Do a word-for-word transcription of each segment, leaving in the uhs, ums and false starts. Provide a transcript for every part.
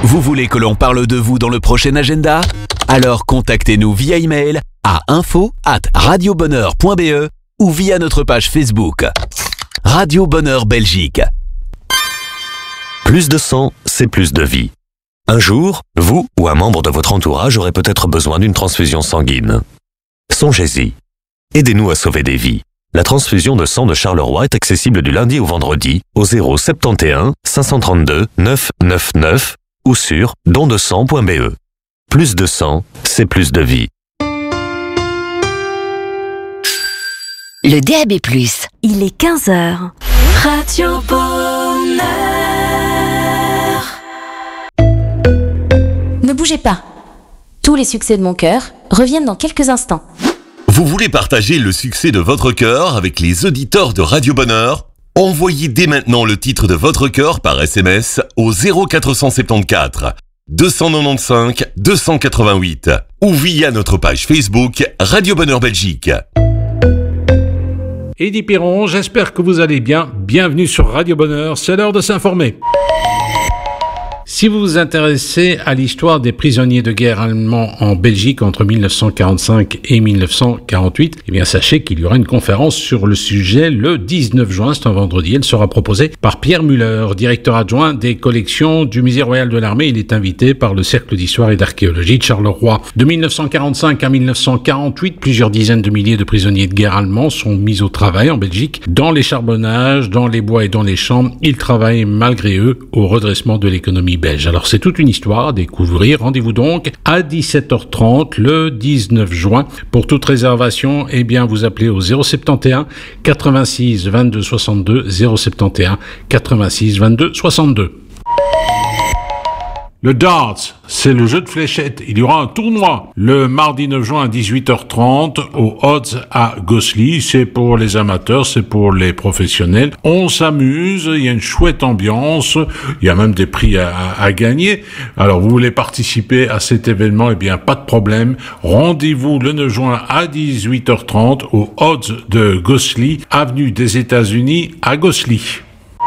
Vous voulez que l'on parle de vous dans le prochain agenda? Alors contactez-nous via email à info arobase radiobonheur point b e ou via notre page Facebook. Radio Bonheur Belgique. Plus de sang, c'est plus de vie. Un jour, vous ou un membre de votre entourage aurait peut-être besoin d'une transfusion sanguine. Songez-y. Aidez-nous à sauver des vies. La transfusion de sang de Charleroi est accessible du lundi au vendredi au zéro sept un cinq cent trente-deux neuf cent quatre-vingt-neuf ou sur don de sang point b e. Plus de sang, c'est plus de vie. Le D A B plus. Il est quinze heures. Radio Bonheur. Ne bougez pas. Tous les succès de mon cœur reviennent dans quelques instants. Vous voulez partager le succès de votre cœur avec les auditeurs de Radio Bonheur? Envoyez dès maintenant le titre de votre cœur par S M S au zéro quatre cent soixante-quatorze deux cent quatre-vingt-quinze deux cent quatre-vingt-huit ou via notre page Facebook Radio Bonheur Belgique. Eddie Piron, j'espère que vous allez bien. Bienvenue sur Radio Bonheur, c'est l'heure de s'informer. Si vous vous intéressez à l'histoire des prisonniers de guerre allemands en Belgique entre mille neuf cent quarante-cinq et mille neuf cent quarante-huit, eh bien sachez qu'il y aura une conférence sur le sujet le dix-neuf juin, c'est un vendredi. Elle sera proposée par Pierre Muller, directeur adjoint des collections du Musée royal de l'armée. Il est invité par le Cercle d'histoire et d'archéologie de Charleroi. De mille neuf cent quarante-cinq à mille neuf cent quarante-huit, plusieurs dizaines de milliers de prisonniers de guerre allemands sont mis au travail en Belgique, dans les charbonnages, dans les bois et dans les champs. Ils travaillent malgré eux au redressement de l'économie belge. Alors c'est toute une histoire à découvrir. Rendez-vous donc à dix-sept heures trente le dix-neuf juin. Pour toute réservation, eh bien vous appelez au zéro sept un quatre-vingt-six vingt-deux soixante-deux zéro sept un quatre-vingt-six vingt-deux soixante-deux. Le darts, c'est le jeu de fléchettes. Il y aura un tournoi le mardi neuf juin à dix-huit heures trente au Odds à Gosselies. C'est pour les amateurs, c'est pour les professionnels. On s'amuse, il y a une chouette ambiance, il y a même des prix à, à, à gagner. Alors vous voulez participer à cet événement, eh bien pas de problème. Rendez-vous le neuf juin à dix-huit heures trente au Odds de Gosselies, avenue des États-Unis à Gosselies.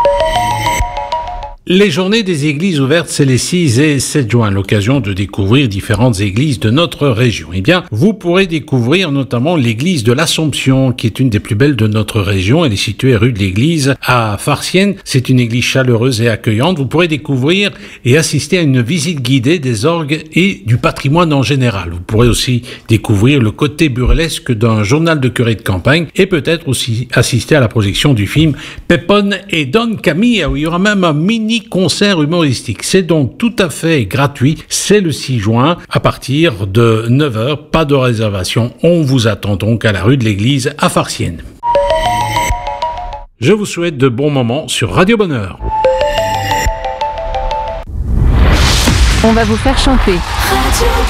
Les journées des églises ouvertes, c'est les six et sept juin, l'occasion de découvrir différentes églises de notre région. Eh bien, vous pourrez découvrir notamment l'église de l'Assomption, qui est une des plus belles de notre région. Elle est située rue de l'Église à Farciennes. C'est une église chaleureuse et accueillante. Vous pourrez découvrir et assister à une visite guidée des orgues et du patrimoine en général. Vous pourrez aussi découvrir le côté burlesque d'un journal de curé de campagne et peut-être aussi assister à la projection du film Pepone et Don Camilla, où il y aura même un mini concert humoristique. C'est donc tout à fait gratuit. C'est le six juin à partir de neuf heures. Pas de réservation. On vous attend donc à la rue de l'Église à Farciennes. Je vous souhaite de bons moments sur Radio Bonheur. On va vous faire chanter. Radio